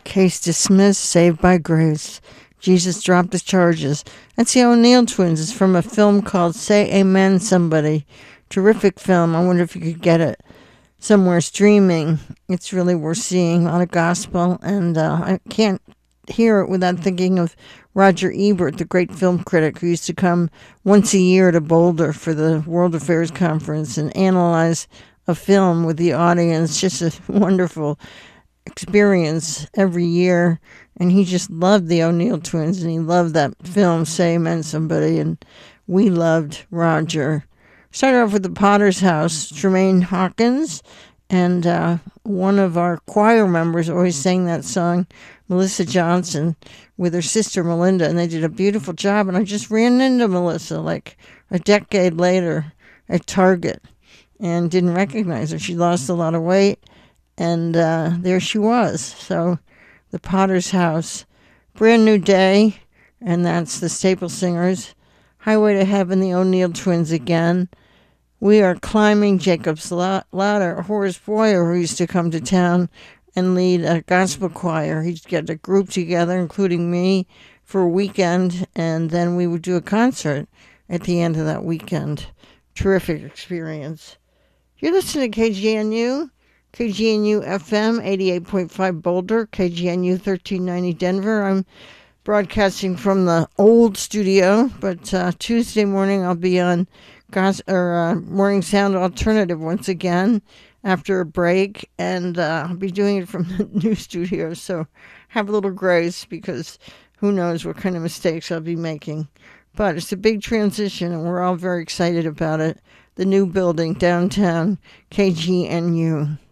Case dismissed, saved by grace. Jesus dropped the charges. That's the O'Neill twins. It's from a film called Say Amen Somebody. Terrific film. I wonder if you could get it somewhere streaming. It's really worth seeing. A lot of gospel, and I can't hear it without thinking of Roger Ebert, the great film critic who used to come once a year to Boulder for the World Affairs Conference and analyze a film with the audience. Just a wonderful experience every year. And he just loved the O'Neill twins, and he loved that film, Say Amen Somebody, and we loved Roger. Started off with the Potter's House, Tremaine Hawkins, and one of our choir members always sang that song, Melissa Johnson, with her sister Melinda, and they did a beautiful job. And I just ran into Melissa like a decade later at Target and didn't recognize her. She lost a lot of weight, and there she was. So the Potter's House, Brand New Day, and that's the Staple Singers. Highway to Heaven, the O'Neill twins again. We Are Climbing, Jacob's Ladder. Horace Boyer, who used to come to town and lead a gospel choir. He'd get a group together, including me, for a weekend, and then we would do a concert at the end of that weekend. Terrific experience. You're listening to KGNU, KGNU FM 88.5 Boulder, KGNU 1390 Denver. I'm broadcasting from the old studio, but Tuesday morning I'll be on Morning Sound Alternative once again after a break, and I'll be doing it from the new studio, so have a little grace because who knows what kind of mistakes I'll be making. But it's a big transition, and we're all very excited about it. The new building downtown, KGNU.